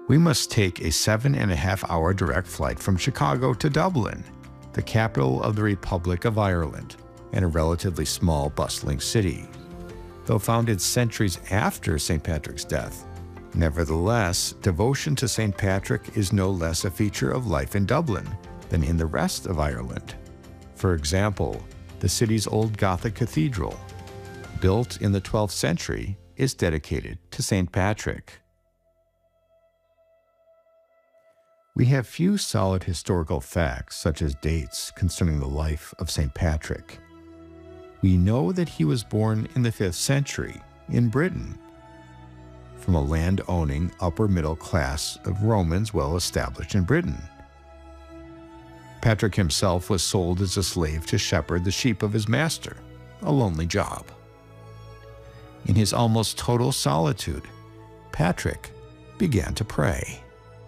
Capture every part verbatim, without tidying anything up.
We must take a seven and a half hour direct flight from Chicago to Dublin, the capital of the Republic of Ireland, and a relatively small, bustling city. Though founded centuries after Saint Patrick's death, nevertheless, devotion to Saint Patrick is no less a feature of life in Dublin than in the rest of Ireland. For example, the city's old Gothic cathedral, built in the twelfth century, is dedicated to Saint Patrick. We have few solid historical facts, such as dates, concerning the life of Saint Patrick. We know that he was born in the fifth century in Britain, from a land-owning upper-middle class of Romans well established in Britain. Patrick himself was sold as a slave to shepherd the sheep of his master, a lonely job. In his almost total solitude, Patrick began to pray.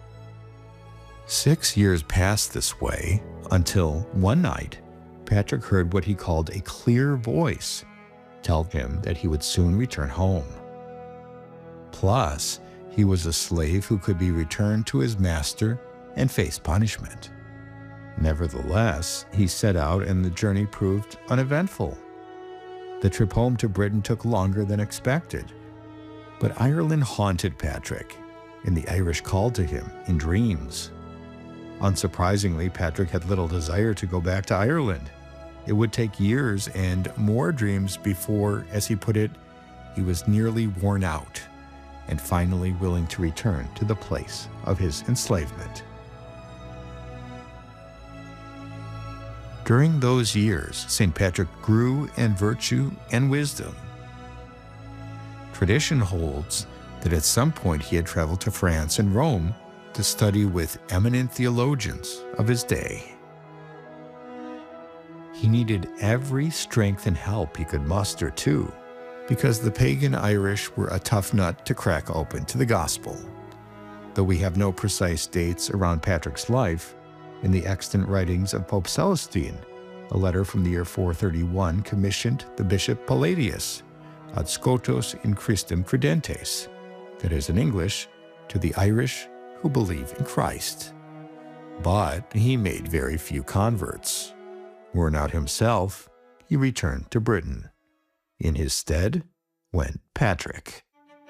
Six years passed this way until one night, Patrick heard what he called a clear voice tell him that he would soon return home. Plus, he was a slave who could be returned to his master and face punishment. Nevertheless, he set out and the journey proved uneventful. The trip home to Britain took longer than expected, but Ireland haunted Patrick, and the Irish called to him in dreams. Unsurprisingly, Patrick had little desire to go back to Ireland. It would take years and more dreams before, as he put it, he was nearly worn out and finally willing to return to the place of his enslavement. During those years, Saint Patrick grew in virtue and wisdom. Tradition holds that at some point he had traveled to France and Rome to study with eminent theologians of his day. He needed every strength and help he could muster, too, because the pagan Irish were a tough nut to crack open to the gospel. Though we have no precise dates around Patrick's life, in the extant writings of Pope Celestine, a letter from the year four thirty-one commissioned the Bishop Palladius, ad Scotos in Christum credentes, that is in English, to the Irish who believe in Christ. But he made very few converts. Worn out himself, he returned to Britain. In his stead went Patrick.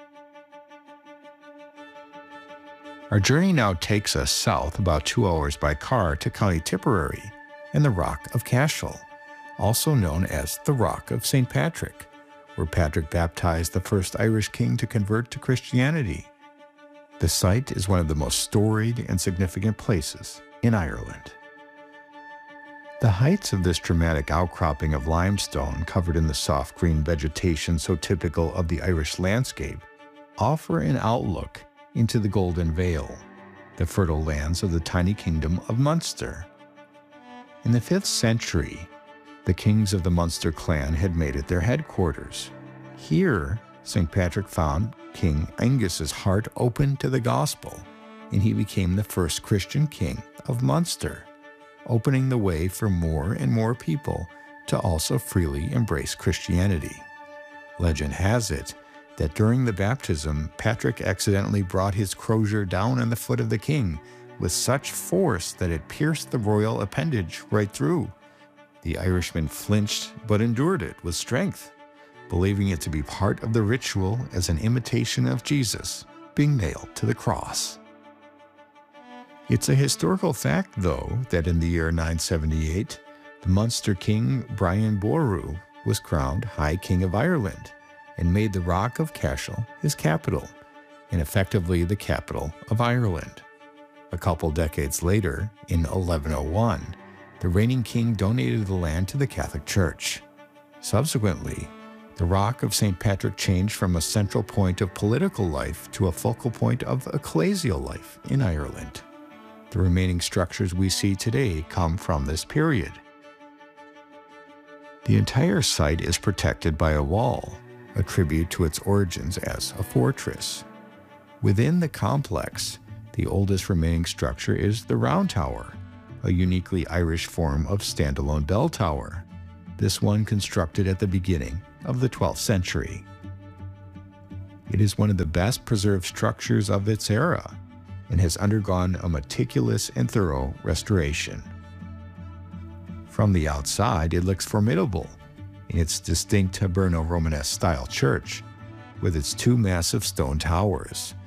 Our journey now takes us south about two hours by car to County Tipperary and the Rock of Cashel, also known as the Rock of Saint Patrick, where Patrick baptized the first Irish king to convert to Christianity. The site is one of the most storied and significant places in Ireland. The heights of this dramatic outcropping of limestone covered in the soft green vegetation so typical of the Irish landscape offer an outlook into the Golden Vale, the fertile lands of the tiny kingdom of Munster. In the fifth century, the kings of the Munster clan had made it their headquarters. Here, Saint Patrick found King Angus's heart open to the gospel, and he became the first Christian king of Munster, opening the way for more and more people to also freely embrace Christianity. Legend has it that during the baptism, Patrick accidentally brought his crozier down on the foot of the king with such force that it pierced the royal appendage right through. The Irishman flinched but endured it with strength, believing it to be part of the ritual as an imitation of Jesus being nailed to the cross. It's a historical fact, though, that in the year nine seventy-eight, the Munster king Brian Boru was crowned High King of Ireland and made the Rock of Cashel his capital, and effectively the capital of Ireland. A couple decades later, in eleven oh one, the reigning king donated the land to the Catholic Church. Subsequently, the Rock of Saint Patrick changed from a central point of political life to a focal point of ecclesial life in Ireland. The remaining structures we see today come from this period. The entire site is protected by a wall, a tribute to its origins as a fortress. Within the complex, the oldest remaining structure is the Round Tower, a uniquely Irish form of standalone bell tower, this one constructed at the beginning of the twelfth century. It is one of the best preserved structures of its era, and has undergone a meticulous and thorough restoration. From the outside, it looks formidable in its distinct Hiberno-Romanesque style church, with its two massive stone towers.